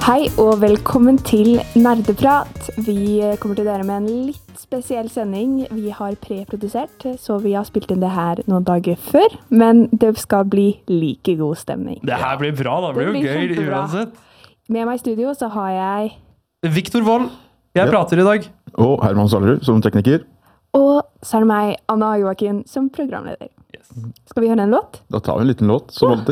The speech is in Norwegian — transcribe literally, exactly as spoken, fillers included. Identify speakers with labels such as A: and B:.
A: Hei og velkommen til Nerdeprat. Vi kommer til dere med en litt spesiell sending. Vi har preprodusert, så vi har spilt inn det her noen dager før, men det skal bli like god stemning.
B: Det her blir bra, da. Det blir jo gøy
A: kjempebra.
B: uansett.
A: Med meg i studio så har jeg...
B: Victor Wold, jeg
C: Ja.
B: prater i dag.
C: Og Herman Salerud som tekniker.
A: Og så er det meg, Anna Joakim, som programleder.
B: Yes.
A: Skal vi høre en låt?
C: Da tar vi en liten låt, som alltid.